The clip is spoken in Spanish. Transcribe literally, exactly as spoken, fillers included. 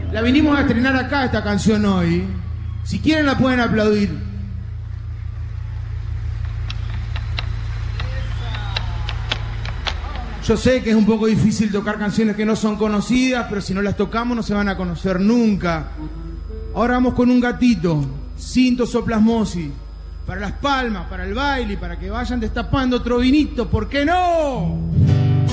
La vinimos a estrenar acá, esta canción hoy. Si quieren la pueden aplaudir. Yo sé que es un poco difícil tocar canciones que no son conocidas, pero si no las tocamos no se van a conocer nunca. Ahora vamos con un gatito, Sintosoplasmosis. Para las palmas, para el baile, para que vayan destapando otro vinito, ¿por qué no?